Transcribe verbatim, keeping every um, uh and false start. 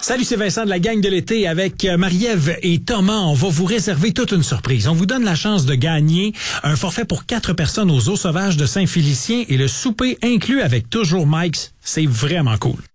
Salut, c'est Vincent de la gang de l'été avec Marie-Ève et Thomas. On va vous réserver toute une surprise. On vous donne la chance de gagner un forfait pour quatre personnes aux Eaux Sauvages de Saint-Félicien et le souper inclus avec Toujours Mike's. C'est vraiment cool.